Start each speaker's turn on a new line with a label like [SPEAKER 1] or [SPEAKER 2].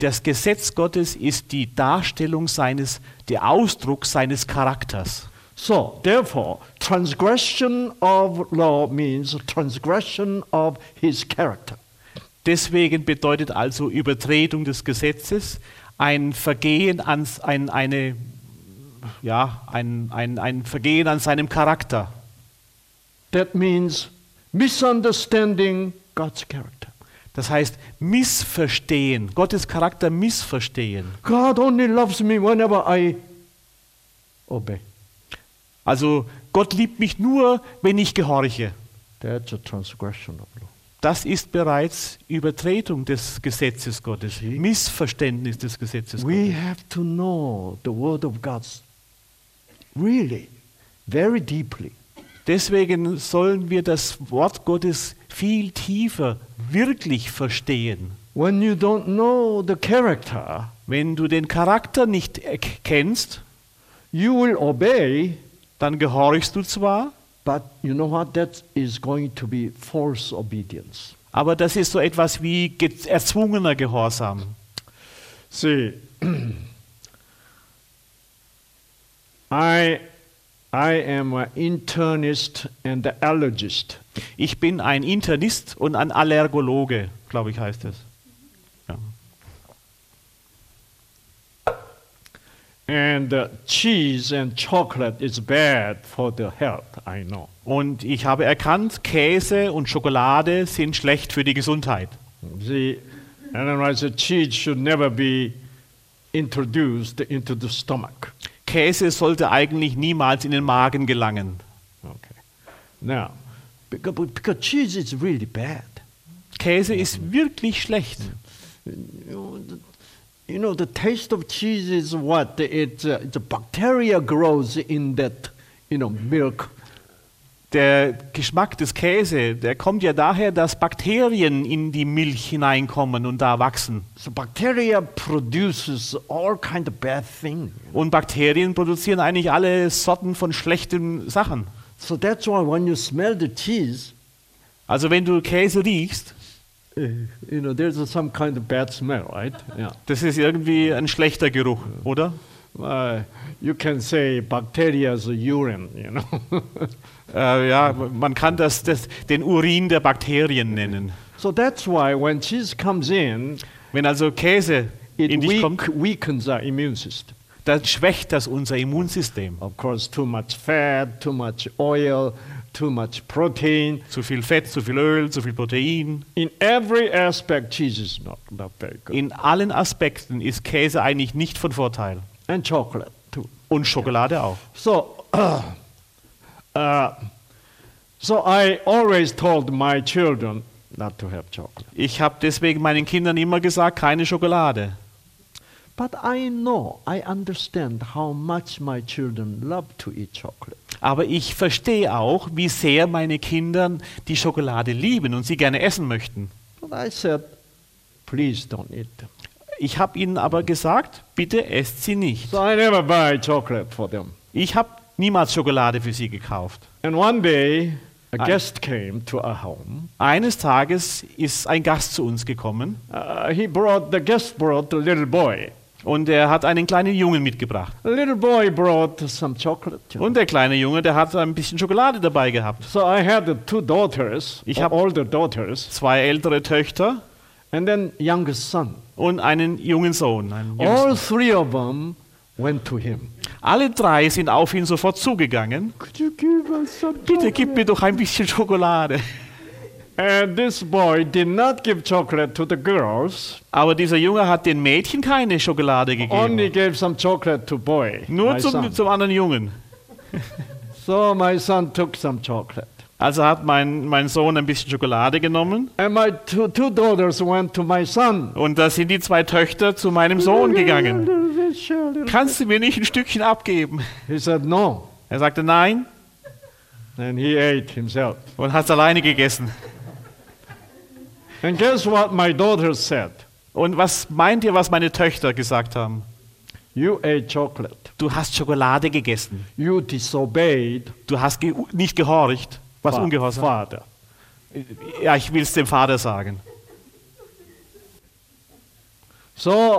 [SPEAKER 1] Das Gesetz Gottes ist die Darstellung der Ausdruck seines Charakters.
[SPEAKER 2] So, therefore, transgression of law means transgression of his character.
[SPEAKER 1] Deswegen bedeutet also Übertretung des Gesetzes ein Vergehen an ein Vergehen an seinem Charakter.
[SPEAKER 2] That means misunderstanding God's character.
[SPEAKER 1] Das heißt missverstehen, Gottes Charakter missverstehen.
[SPEAKER 2] God only loves me whenever I obey.
[SPEAKER 1] Also Gott liebt mich nur, wenn ich gehorche.
[SPEAKER 2] That's a transgression of law.
[SPEAKER 1] Das ist bereits Übertretung des Gesetzes Gottes, Missverständnis des Gesetzes
[SPEAKER 2] We
[SPEAKER 1] Gottes.
[SPEAKER 2] have to know the word of God really, very deeply.
[SPEAKER 1] Deswegen sollen wir das Wort Gottes viel tiefer, wirklich verstehen.
[SPEAKER 2] When you don't know the character,
[SPEAKER 1] Wenn du den Charakter nicht kennst,
[SPEAKER 2] you will obey,
[SPEAKER 1] dann gehorchst du zwar,
[SPEAKER 2] but you know what? That is going to be false obedience.
[SPEAKER 1] aber das ist so etwas wie erzwungener Gehorsam.
[SPEAKER 2] See, I am an internist and an allergist.
[SPEAKER 1] Ich bin ein Internist und ein Allergologe, glaube ich heißt es. Ja.
[SPEAKER 2] And cheese and chocolate is bad for the health, I know.
[SPEAKER 1] Und ich habe erkannt, Käse und Schokolade sind schlecht für die Gesundheit.
[SPEAKER 2] See, and then I said cheese should never be introduced into the stomach.
[SPEAKER 1] Käse sollte eigentlich niemals in den Magen gelangen.
[SPEAKER 2] Okay. Now, because cheese is really bad.
[SPEAKER 1] Käse ist wirklich schlecht.
[SPEAKER 2] You know, the taste of cheese is what? It's a bacteria grows in that, milk.
[SPEAKER 1] Der Geschmack des Käse, der kommt ja daher, dass Bakterien in die Milch hineinkommen und da wachsen.
[SPEAKER 2] So bacteria produces all kind of bad things.
[SPEAKER 1] Und Bakterien produzieren eigentlich alle Sorten von schlechten Sachen.
[SPEAKER 2] So that's why when you smell the cheese,
[SPEAKER 1] Also wenn du Käse riechst,
[SPEAKER 2] there's some kind of bad smell, right? Yeah.
[SPEAKER 1] das ist irgendwie ein schlechter Geruch, oder?
[SPEAKER 2] You can say bacteria's urine,
[SPEAKER 1] Ja, man kann den Urin der Bakterien nennen.
[SPEAKER 2] So that's why when cheese comes in,
[SPEAKER 1] Wenn also Käse
[SPEAKER 2] it
[SPEAKER 1] in dich kommt,
[SPEAKER 2] weakens our immune system.
[SPEAKER 1] dann schwächt das unser Immunsystem.
[SPEAKER 2] Of course, too much fat, too much oil, too much protein.
[SPEAKER 1] Zu viel Fett, zu viel Öl, zu viel Protein.
[SPEAKER 2] In every aspect, cheese is not very good.
[SPEAKER 1] In allen Aspekten ist Käse eigentlich nicht von Vorteil.
[SPEAKER 2] And chocolate too.
[SPEAKER 1] Und Schokolade auch.
[SPEAKER 2] So, so I always told my children not to have chocolate.
[SPEAKER 1] Ich habe deswegen meinen Kindern immer gesagt, keine Schokolade.
[SPEAKER 2] But I understand how much my children love to eat chocolate.
[SPEAKER 1] Aber ich verstehe auch, wie sehr meine Kinder die Schokolade lieben und sie gerne essen möchten.
[SPEAKER 2] But I said, please don't eat them.
[SPEAKER 1] Ich habe ihnen aber gesagt, bitte esst sie nicht.
[SPEAKER 2] So I never buy chocolate for them.
[SPEAKER 1] Ich habe niemals Schokolade für sie gekauft.
[SPEAKER 2] And one day, a guest came to our home.
[SPEAKER 1] Eines Tages ist ein Gast zu uns gekommen
[SPEAKER 2] The guest brought a little boy.
[SPEAKER 1] und er hat einen kleinen Jungen mitgebracht.
[SPEAKER 2] A little boy brought some chocolate.
[SPEAKER 1] Und der kleine Junge, der hat ein bisschen Schokolade dabei gehabt.
[SPEAKER 2] So I had two daughters,
[SPEAKER 1] Ich hab-
[SPEAKER 2] older daughters,
[SPEAKER 1] 2 ältere Töchter
[SPEAKER 2] and then youngest son.
[SPEAKER 1] und einen jungen Sohn. Einen
[SPEAKER 2] All
[SPEAKER 1] Jüngsten.
[SPEAKER 2] three of them went to him.
[SPEAKER 1] Alle 3 sind auf ihn sofort zugegangen.
[SPEAKER 2] Could you give us some
[SPEAKER 1] Bitte gib mir doch ein bisschen Schokolade.
[SPEAKER 2] And this boy did not give chocolate to the girls,
[SPEAKER 1] Aber dieser Junge hat den Mädchen keine Schokolade
[SPEAKER 2] only
[SPEAKER 1] gegeben.
[SPEAKER 2] gave some chocolate to boy.
[SPEAKER 1] Nur
[SPEAKER 2] my son.
[SPEAKER 1] zum anderen Jungen.
[SPEAKER 2] So my son took some chocolate.
[SPEAKER 1] Also hat mein Sohn ein bisschen Schokolade genommen.
[SPEAKER 2] And my two daughters went to my son.
[SPEAKER 1] Und da sind die 2 Töchter zu meinem Sohn gegangen. Kannst du mir nicht ein Stückchen abgeben?
[SPEAKER 2] He said no.
[SPEAKER 1] Er sagte nein
[SPEAKER 2] And he ate himself.
[SPEAKER 1] und hat es alleine gegessen.
[SPEAKER 2] And guess what my daughters said?
[SPEAKER 1] Und was meint ihr, was meine Töchter gesagt haben?
[SPEAKER 2] You ate chocolate.
[SPEAKER 1] Du hast Schokolade gegessen.
[SPEAKER 2] You disobeyed
[SPEAKER 1] Du hast nicht gehorcht. Was ungehorsam?
[SPEAKER 2] Father.
[SPEAKER 1] Ja, ich will es dem Vater sagen.
[SPEAKER 2] So